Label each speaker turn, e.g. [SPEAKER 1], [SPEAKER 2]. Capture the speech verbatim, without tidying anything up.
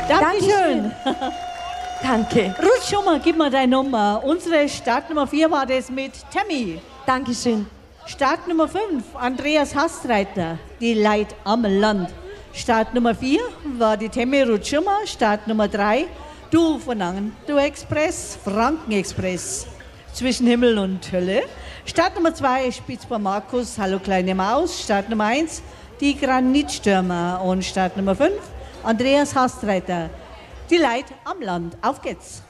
[SPEAKER 1] Dankeschön.
[SPEAKER 2] Danke.
[SPEAKER 1] Ruth Schummer, gib mir deine Nummer. Unsere Startnummer vier war das mit Tammy.
[SPEAKER 2] Dankeschön.
[SPEAKER 1] Startnummer fünf, Andreas Hastreiter, die Leid am Land. Startnummer vier war die Tammy Ruth Schummer. Startnummer drei, du von Angen, du Express, Franken Express. Zwischen Himmel und Hölle. Startnummer zwei, Spitzbar Markus, Hallo kleine Maus. Startnummer eins, die Granitstürmer. Und Startnummer fünf, Andreas Hastreiter, die Leid am Land. Auf geht's!